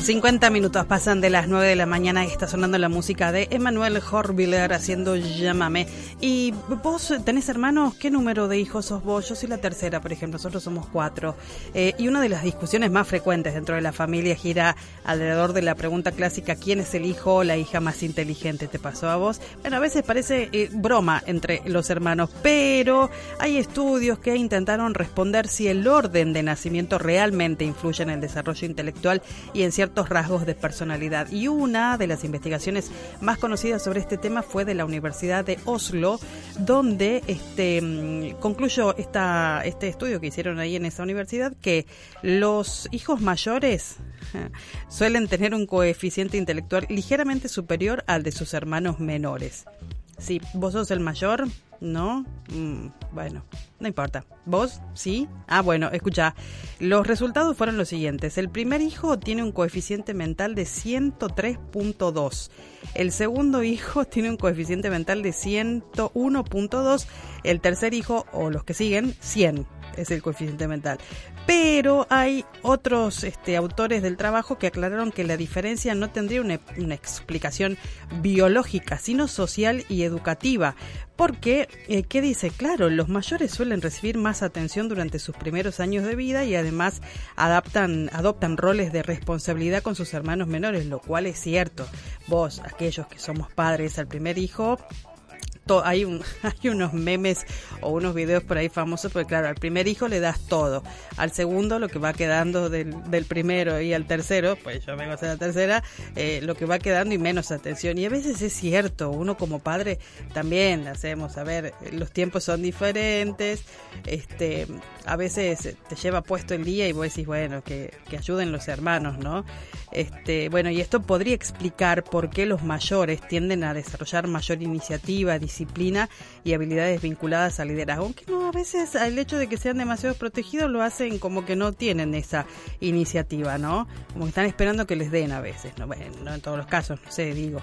50 minutos pasan de las 9 de la mañana y está sonando la música de Emanuel Horviller haciendo Llámame. ¿Y vos tenés hermanos? ¿Qué número de hijos sos vos? Yo soy la tercera, por ejemplo, nosotros somos 4. Y una de las discusiones más frecuentes dentro de la familia gira alrededor de la pregunta clásica: ¿quién es el hijo o la hija más inteligente? ¿Te pasó a vos? Bueno, a veces parece broma entre los hermanos, pero hay estudios que intentaron responder si el orden de nacimiento realmente influye en el desarrollo intelectual y en ciertos rasgos de personalidad. Y una de las investigaciones más conocidas sobre este tema fue de la Universidad de Oslo, donde concluyó este estudio que hicieron ahí en esa universidad, que los hijos mayores suelen tener un coeficiente intelectual ligeramente superior al de sus hermanos menores. Si vos sos el mayor, ¿no? Bueno, no importa. ¿Vos? ¿Sí? Ah, bueno, escucha. Los resultados fueron los siguientes. El primer hijo tiene un coeficiente mental de 103.2. El segundo hijo tiene un coeficiente mental de 101.2. El tercer hijo, o los que siguen, 100 es el coeficiente mental. Pero hay otros autores del trabajo que aclararon que la diferencia no tendría una explicación biológica, sino social y educativa. Porque, ¿qué dice? Claro, los mayores suelen recibir más atención durante sus primeros años de vida y además adoptan roles de responsabilidad con sus hermanos menores, lo cual es cierto. Vos, aquellos que somos padres al primer hijo, hay unos memes o unos videos por ahí famosos, porque claro, al primer hijo le das todo, al segundo lo que va quedando del primero, y al tercero, pues yo vengo a ser la tercera, lo que va quedando y menos atención. Y a veces es cierto, uno como padre también le hacemos, a ver, los tiempos son diferentes, a veces te lleva puesto el día y vos decís, bueno, que ayuden los hermanos, ¿no? Bueno, y esto podría explicar por qué los mayores tienden a desarrollar mayor iniciativa, disciplina y habilidades vinculadas al liderazgo, aunque no, a veces el hecho de que sean demasiado protegidos lo hacen como que no tienen esa iniciativa, ¿no? Como que están esperando que les den a veces, ¿no? Bueno, no en todos los casos, no sé, digo.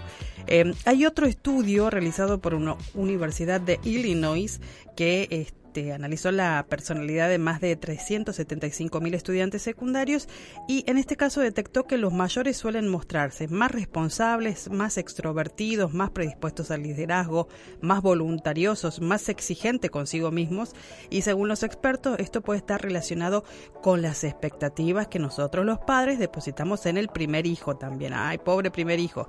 Hay otro estudio realizado por una universidad de Illinois que analizó la personalidad de más de 375.000 estudiantes secundarios, y en este caso detectó que los mayores suelen mostrarse más responsables, más extrovertidos, más predispuestos al liderazgo, más voluntariosos, más exigentes consigo mismos, y según los expertos esto puede estar relacionado con las expectativas que nosotros los padres depositamos en el primer hijo también. Ay, pobre primer hijo.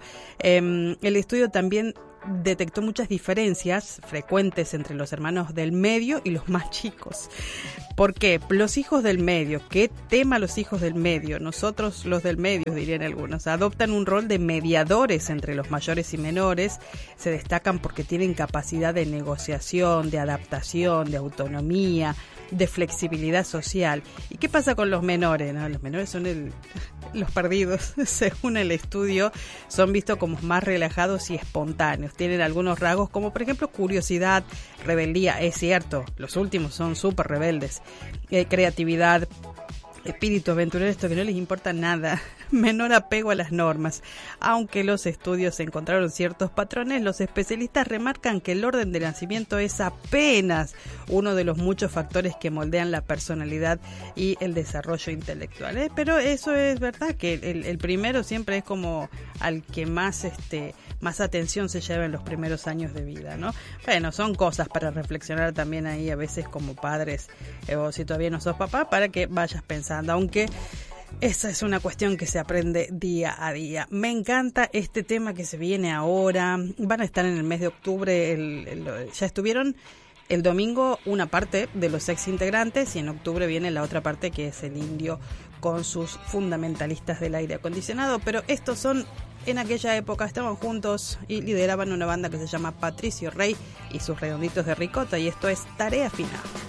El estudio también detectó muchas diferencias frecuentes entre los hermanos del medio y los más chicos. ¿Por qué? Los hijos del medio, ¿qué tema los hijos del medio? Nosotros los del medio, dirían algunos, adoptan un rol de mediadores entre los mayores y menores, se destacan porque tienen capacidad de negociación, de adaptación, de autonomía, de flexibilidad social. ¿Y qué pasa con los menores? No, los menores son los perdidos, según el estudio, son vistos como más relajados y espontáneos. Tienen algunos rasgos como, por ejemplo, curiosidad, rebeldía. Es cierto, los últimos son súper rebeldes. Creatividad, espíritu aventurero, esto que no les importa nada, menor apego a las normas. Aunque los estudios encontraron ciertos patrones, los especialistas remarcan que el orden de nacimiento es apenas uno de los muchos factores que moldean la personalidad y el desarrollo intelectual. Pero eso es verdad, que el primero siempre es como al que más atención se lleva en los primeros años de vida, ¿no? Bueno, son cosas para reflexionar también ahí a veces como padres, o si todavía no sos papá, para que vayas pensando, aunque esa es una cuestión que se aprende día a día. Me encanta este tema que se viene ahora. Van a estar en el mes de octubre, ya estuvieron el domingo una parte de los ex integrantes, y en octubre viene la otra parte, que es el Indio con sus fundamentalistas del aire acondicionado. Pero estos son, en aquella época estaban juntos y lideraban una banda que se llama Patricio Rey y sus Redonditos de Ricota, y esto es Tarea Final.